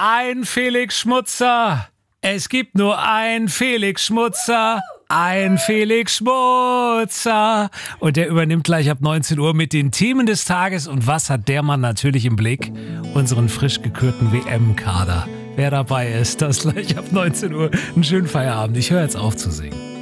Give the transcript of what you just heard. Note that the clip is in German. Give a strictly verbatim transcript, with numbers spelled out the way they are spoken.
Ein Felix Schmutzer. Es gibt nur ein Felix Schmutzer. Ein Felix Schmutzer. Und der übernimmt gleich ab neunzehn Uhr mit den Themen des Tages. Und was hat der Mann natürlich im Blick? Unseren frisch gekürten W M-Kader. Wer dabei ist, das gleich ab neunzehn Uhr. Einen schönen Feierabend. Ich höre jetzt auf zu singen.